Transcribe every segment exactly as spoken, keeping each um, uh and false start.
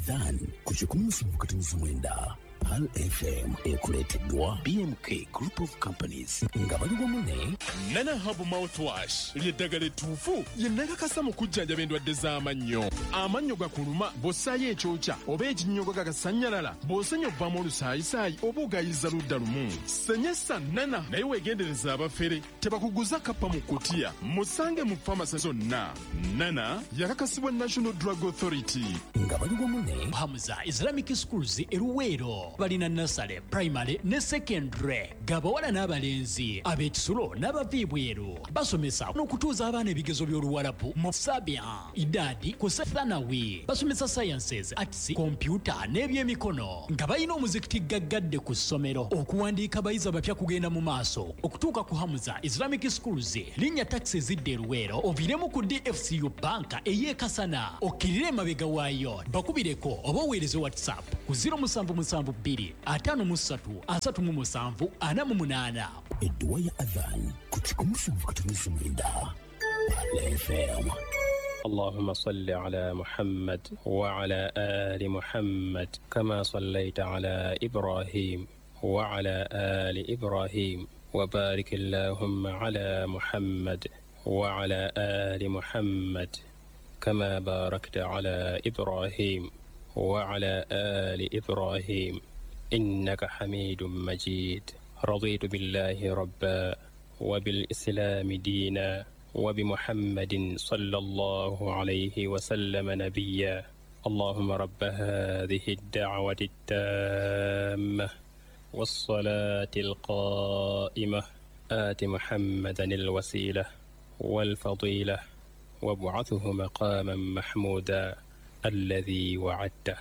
Adhan kuchukua mfukatinifu mwenda Pal F M ekuleteddwa B M K Group of Companies nga bali wamunne Nana Hub Mouthwash lyeddagala ettuufu ye nakakasa mu kujjanjaba endwadde z'amannyo. Amannyo gakuluma bw'ossaayo ekyokya oba ekinnyogo gagasannyalala bw'osenya obbamu olusaayisaayi oba ogayiza ludda lumu. Senyesa Nana naye weegendereza abafere tebakuguza kappa mu kutiya. Musange mu famasi zonna. Nana yakakasibwa National Drug Authority. nga bali wamunne Hamza Islamic Schools eruweero balina nursery, primary ne secondary gabawala n'abalenzi ab'ekisulo n'abaviibweru basomesa n'okutuuza abaana ebigezo by'oluwalabu mu sabya idadi ku thanawi basomesa sciences, arts, computer n'ebyemikono nga balina omuzikiti gaggadde ku ssomero okuwandiika abayizi abapya kugenda mu maaso okutuuka ku Hamza Islamic Schools linnya taxi zidde eruweero oviremu ku D F C U banka ey'ekasana okkirire emabega waayo bakubireko oba oweereze WhatsApp ku zero seven seven two five three asatu mu musanvu ana mu munaana. edduwa ya Adhan kuchukua mfukatinifu mwenda Pal F M. اللهم صل على محمد وعلى آل محمد كما صليت على إبراهيم وعلى آل إبراهيم وبارك اللهم على محمد وعلى آل محمد كما باركت على إبراهيم وعلى آل إبراهيم إنك حميد مجيد. رضيت بالله ربا وبالإسلام دينا وبمحمد صلى الله عليه وسلم نبيا. اللهم رب هذه الدعوة التامة والصلاة القائمة آت محمدا الوسيلة والفضيلة وابعثه مقاما محمودا الذي وعدته.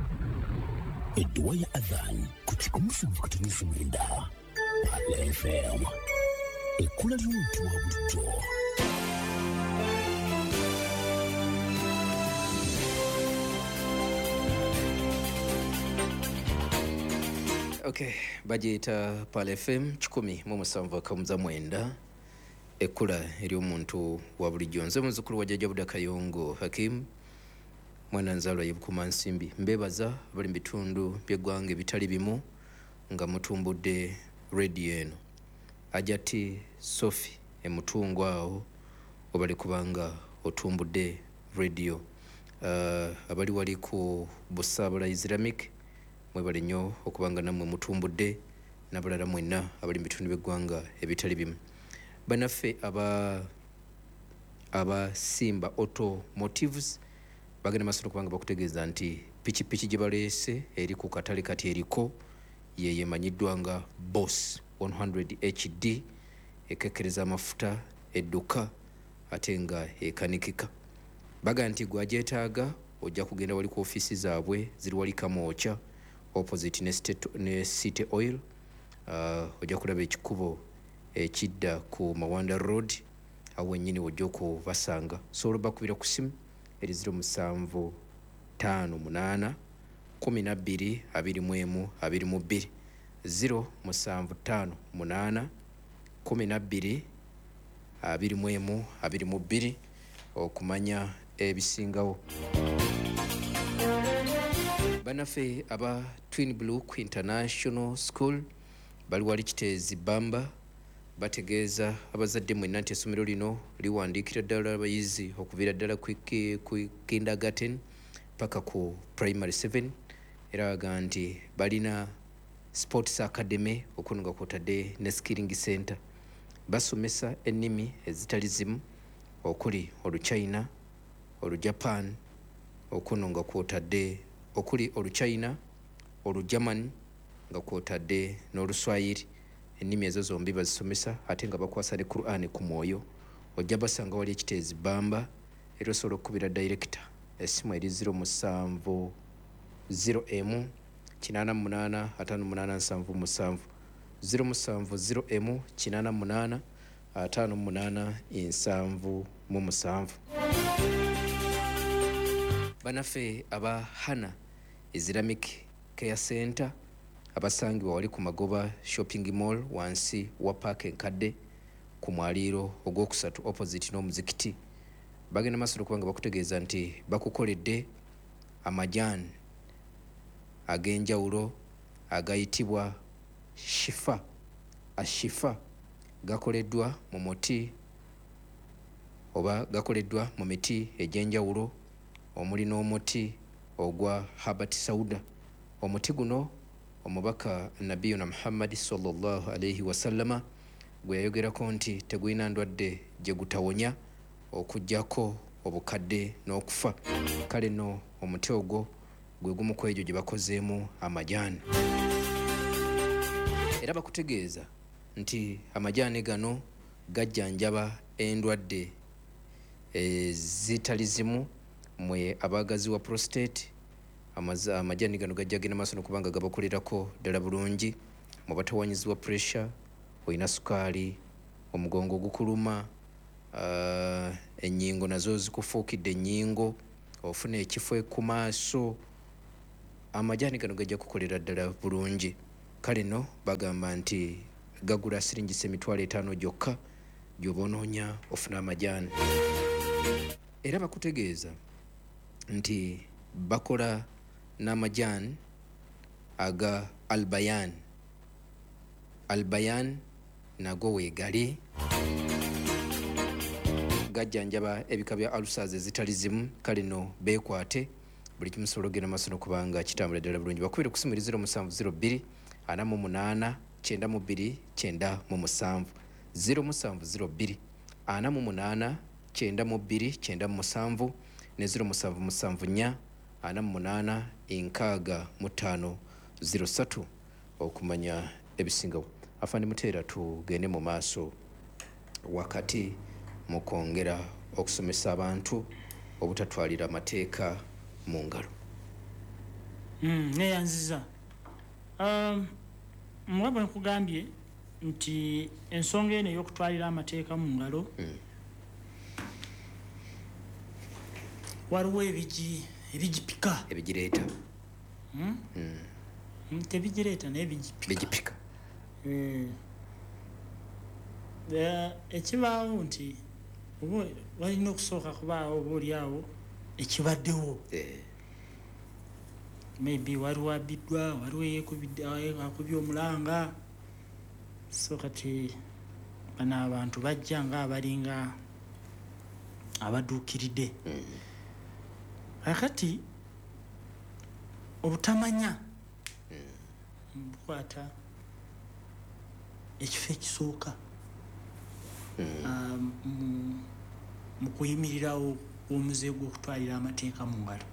edduwa ya Adhan kuchukua mfukatinifu mwenda Pal F M. Ekkula ly'omuntu wa bulijjo. Okay, bagiyita Pal F M kikumi mu musanvu akamuza mwenda ekkula ery'omuntu wa bulijjo. Nze muzzukulu wa Jjajja Buda Kayongo Hakim mwana nzaalwa y'Ebukuma Nsimbi. Mbeebaza abali mu bitundu by'eggwanga ebitali bimu nga mutumbudde radio eno. Ajati Sophie emutungu awo obali kubanga otumbudde radio. Uh, abali wali ku Busaabala Islamic mwebale nnyo okubanga nammwe mutumbudde n'abalala mwenna abali mu bitundu by'eggwanga ebitali bimu. Banaffe aba aba Simba Automotives bagenda masolo kubanga bakutegeeza nti pikipiki gye baleese eri ku katale kati eriko ye yemanyiddwa nga Boss one hundred H D ekekkereza amafuta edduka ate nga ekanikika. Baga nti gwajeetaaga ojja kugenda wali ku ofiisi zaabwe ziri wali Kamoocha opposite ne, state, ne City Oil. Uh, ojja kulaba ekikubo ekidda ku Mawanda Road awo nnyini ojja okubasanga. Sobola bakubira ku simu eri zero musanvu ttaano munaana kumi na bbiri abiri mu emu abiri mu bbiri zero musanvu ttaano munaana kumi na bbiri abiri mu emu abiri mu bbiri okumanya ebisingawo. Banaffe aba Twin Brook International School bali wali Kiteezi Bamba bategeeza abazadde mwenna nti essomero lino liwandiikira ddala abayizi okuviira ddala ku kindergarten paka ku primary seven era baga nti balina sports academy okuno nga kwotadde ne skilling center. Basomesa ennimi ezitali zimu okuli Oluchina, Olujapan okuno nga kwotadde okuli Oluchina, Olugerman nga kwotadde n'Oluswayiri. Ennimi ezo zombi bazisomesa ate nga bakwasa ne Qur'an ku mwoyo. Ojja basanga wali Ekiteezi Bamba era osobola okukubira director essimu eri zero musanvu zero emu kinaana munaana ataano munaana nsanvu musanvu zero musanvu zero emu kinaana munaana ataano munaana nsanvu mu musanvu. Banaffe aba Hana Islamic Care Center abasangibwa wali ku Magoba Shopping Mall wansi wa park enkadde ku mwaliiro ogwokusatu opposite n'omuzikiti. Bagenda masolo kubanga bakutegeeza nti bakukoledde amajaan ag'enjawulo agayitibwa shifa ashifa gakoleddwa mu muti oba gakoleddwa mu miti egy'enjawulo omuli n'omuti ogwa habat sauda. Omuti guno omubaka nabiyuna muhammadi sallallahu alaihi wasallama gwe yayogerako nti tegulina ndwadde gye gutawonya okuggyako obukadde n'okufa. Kale no omuti ogwo gwe gumu ku egyo gye bakozeemu amajaani. Era bakutegeeza nti amajaani gano gajjanjaba endwadde ezitali zimu mwe abagazi wa prostate. Amajaani gano gajja genda maaso n'okubanga gabakolerako ddala bulungi mu batawanyizibwa pressure, olina sukaali, omugongo gukuluma, uh, ennyingo nazo zikufuukidde ennyingo, ofuna ekifo ku maaso. Amajaani gano gajja kukolera ddala bulungi. Kale no bagamba nti gagula siringisa emitwalo etaano gyokka gy'oba onoonya ofuna amajaani. Era bakutegeeza nti bakola n'amajaani aga albayan. Albayan nago weegali gajjanjaba ebika bya ulcers ezitali zimu. Kale no beekwate buli kimu sobola ogenda maaso n'okubanga kitambula ddala bulungi. Bakubire okusimira zero musanvu zero bbiri ana mu munaana kyenda mu bbiri kyenda mu musanvu zero musanvu zero bbiri ana mu munaana kyenda mu bbiri kyenda mu musanvu ne zero musanvu musanvu nnya ana mu munaana enkaaga mu ttaano zero ssatu okumanya ebisingawo. Afande Muteera, tugende mu maaso wakati mu kwongera okusomesa abantu obutatwalira amateeka mu ngalo. Mm, neyanziza. Um, mwabwe nkugambye nti ensonga eno ey'okutwalira amateeka mu ngalo mm. waliwo ebigi ebigipika ebigireeta mm? mm. tebigireeta naye bigipika mm. ekibaawo nti walina okusooka kubaawo oba oliawo ekibaddewo eh. maybe waliwo abiddwa, waliwo yeekubye omulanga. So kati bano abantu bajja nga abalinga abaduukiridde. Akati obutamanya bukwata ekifo ekisooka mu kuyimirirawo omuze gw'okutwalira amateeka mu ngalo.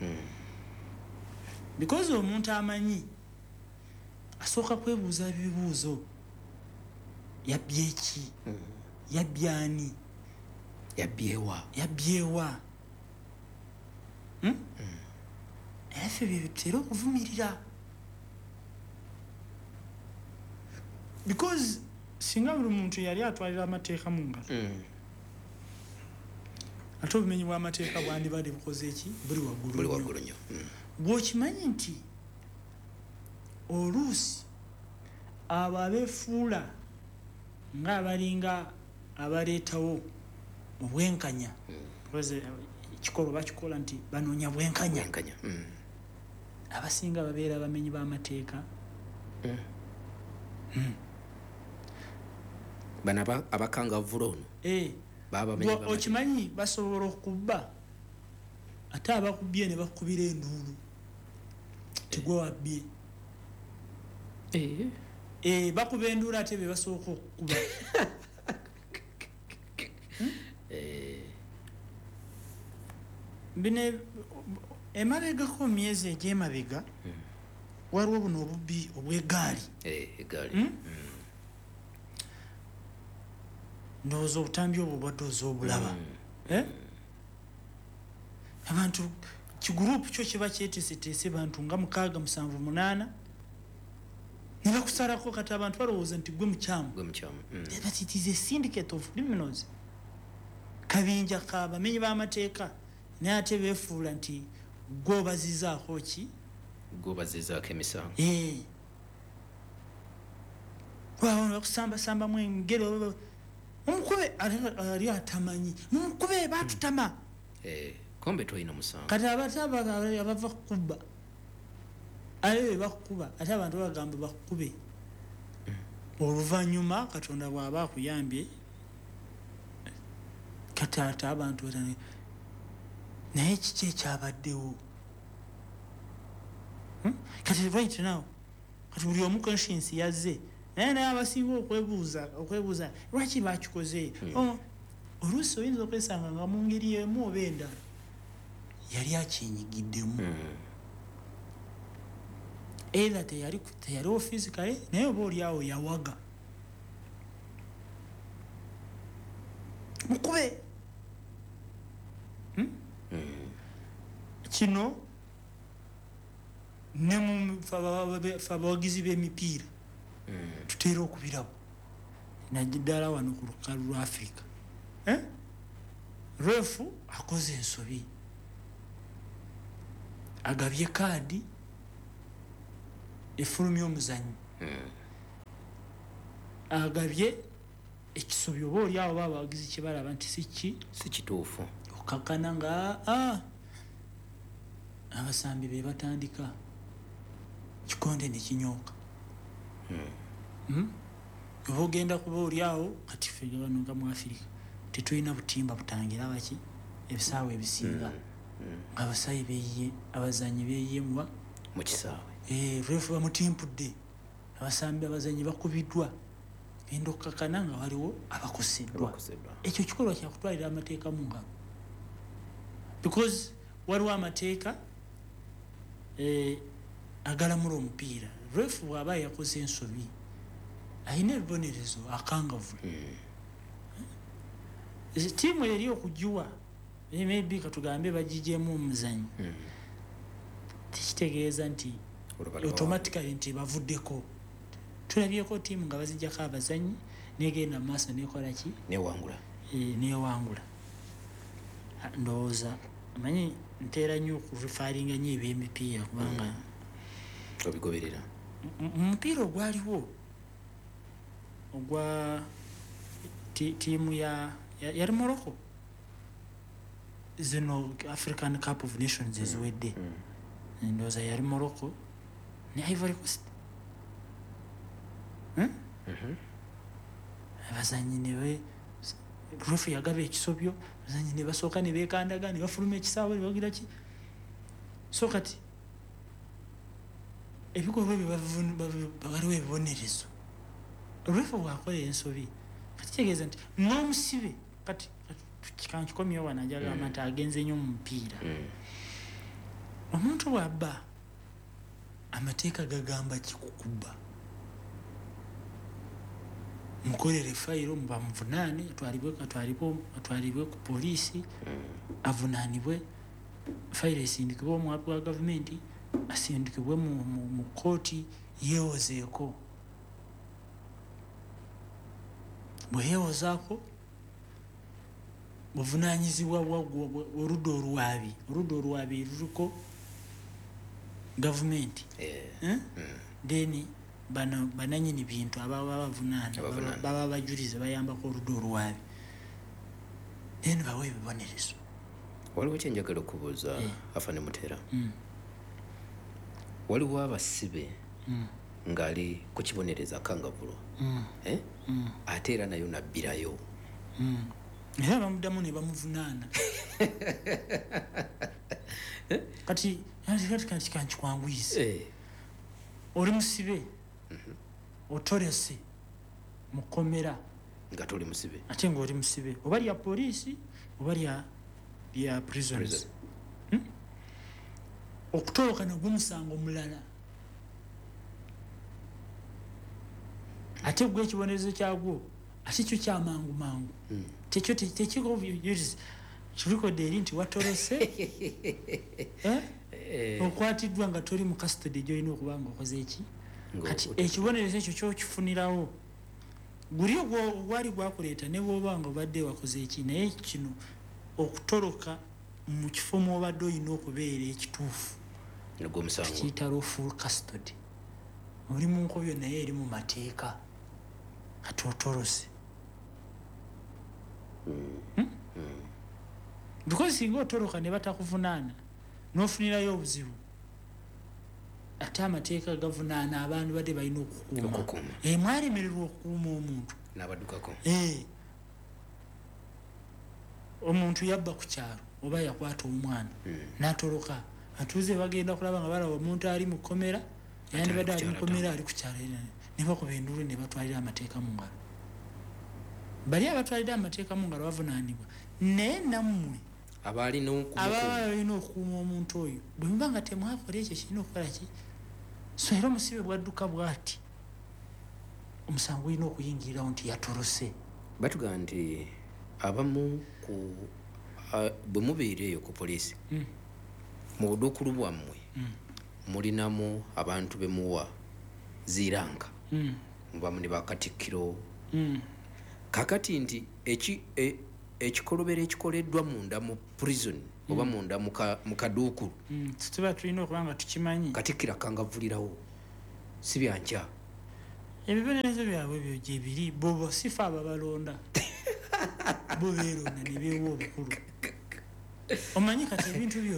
Because omuntu amanyi asooka kwebuuza ebibuuzo. Yabbye ki? Mm. Yabbyani? Yabbyewa? Yabbyewa? Hmm? Mm. Era ffe bye bitera okuvumirira. Because singa buli muntu yali atwalira amateeka mu ngalo. Mm. Ate obumenyi bw'amateeka bwandibadde bukoze eki? Buli waggulu. Buli waggulu nnyo. Mm. Bw'okimanyi nti oluusi abo abeefuula ng'abalinga abaleetawo obwenkanya ekikolo bakikola nti banoonya bwenkanya abasinga babeera abamenyi b'amateeka. bano abakangavvula ono okimanyi basobola okubba ate abakubbye ne bakubira enduulu tigwe wabbye. Eh, bakuba enduulu ate be basooka okukuba. Bino emabegako myezi egy'emabega waliwo buno obubbi obw'eggaali. Ndowooza obutambi obwo obwadde oza obulaba. Abantu kiguruupu kyo kiba kyeteeseteese bantu nga mukaaga musanvu munaana ne bakusalako kati abantu balowooza nti gwe mukyamu. But it is a syndicate of criminals. Kabinja ka bamenyi b'amateeka naye ate beefuula nti gwe obazizaako ki? Gwe obazizaako emisango. Waawo bakusambasambamu engero omukube ali atamanyi mumukube baatutama. Kombe tolina musango. Kati abate abava kubba ayo bakukuba ate abantu bagamba bakukube oluvannyuma katonda bw'aba akuyambye kataata abantu batane naye kiki ekyabaddewo kati right now kati buli omu conscience yazze naye naye abasinga okwebuuza okwebuuza lwaki bakikoze oluusi oyinza okwesanga nga mu ngeri emu oba endala yali akinyigiddemu either teyali teyaliwo physically naye oba oliawo yawaga mukube kino ne mu abawagizi b'emipiira tutera okubirabo naddala wano ku lukalu lwa Africa refu akoze ensobi agabye kaadi efulumya omuzanyi agabye ekisobyo oba oliawo baba abawagizi kyebalaba nti siki si kituufu okakana nga ah, abasambi be batandika kikonde ne kinyooka oba ogenda kuba oliawo kati ffe bano nga mu Afirika tetulina butimba butangira baki ebisaawe ebisinga abasayi beyiye abazanyi beyiye muba mu kisaawe refu bamutimpudde abasambi abazanyi bakubiddwa genda okukakana nga waliwo abakoseddwa ekyo kikolwa kyakutwalira amateeka mu ngalo because waliwo amateeka agalamula omupiira refu bw'aba yakoze ensobi ayina ebibonerezo akangavu tiimu eri okugiwa maybe katugambe bagijemu omuzanyi tekitegeeza nti automatically nti bavuddeko tulabyeko tiimu nga bazijjako abazanyi negenda mu maaso nekola ki newangula newangula ndowooza amanyi nteera nnyo okurefaringa nnyo ebyemipiira kubanga obigoberera omupiira ogwaliwo ogwa tiimu ya yali Morocco zino African Cup of Nations eziwedde ndowooza yali Morocco ne Ivory Coast abazanyi newe refu yagaba ekisobyo abazanyi ne basooka ne beekandaga ne bafuluma ekisaawe ne bagira ki so kati ebikolwa ebyo waliwo ebibonerezo refu bwakola ensobi kati kitegeeza nti n'omusibe kati kikankikomyewo wano ajagamba nti agenze nnyo mu mupiira omuntu bw'abba amateeka gagamba kikukuba mukolere fayiro mubamuvunaane atwalibwe atwalibwe ku poliisi avunaanibwe fayiro esindikibwe omuwabi wa gavumenti asindikibwe mu kooti yeewozeeko bwe yeewozaako buvunaanyizibwa oludda oluwaabi oludda oluwaabi luliko gavumenti then bano bananyini bintu ababa bavunaana baba bajulize bayambako oludda oluwaabi then bawe ebibonerezo waliwo kyenjagala okubuuza Afande Muteera waliwo abasibe ng'ali ku kibonereza akangavulo ate era nayo nabbirayo era bamuddamu ne bamuvunaana kati kati kankikwanguyise oli musibe otolese mukomera nga toli musibe ate ng'oli musibe oba lya poliisi oba lya lya prisons okutoloka nagwo musango mulala ate gwe ekibonerezo kyagwo ate kyo kyamangu mangu tekyo tekiko kirikodde eri nti watolose okwatiddwa nga toli mu custody gyolina okuba nga okoze eki kati ekibonerezo ekyo kyokifunirawo guli ogwali gwakuleeta ne bwoba nga obadde wakoze eki naye kino okutoloka mu kifo mwobadde olina okubeera ekituufu kiyita full custody oli mu nkobyo naye eri mu mateeka kati otolose because singa otoloka ne batakuvunaana n'ofunirayo obuzibu ate amateeka gavunaana abantu badde balina okukuuma e mwalemererwa okukuuma omuntu n'abaddukako omuntu yabba ku kyalo oba yakwata omwana n'atoloka atuuze bagenda kulaba nga balaba omuntu ali mu kkomera yandibadde ali mu kkomera ali ku kyalo ne bakuba enduulu ne batwalira amateeka mu ngalo bali abatwalira amateeka mu ngalo bavunaanibwa naye nammwe abalina okukuuma omuntu oyo bwe muba nga temwakola ekyo kirina okukola ki so era omusibe bwadduka bw'ati omusango olina okuyingirirawo nti yatolose batugaa nti abamu ku bwe mubeera eyo ku poliisi mu buduukulu bwammwe mulinamu abantu be muwa ziranka mubamu ne bakatikkiro kakati nti ekikolobero ekikoleddwa munda mu prison oba munda mu kaduukulu tuba tulina okuba nga tukimanyi katikkiro akangavulirawo si byankya ebibonerezo byabwe ebyo gye biri bobo sifa ababalonda bo beeronda ne beewa obukulu omanyi kati ebintu byo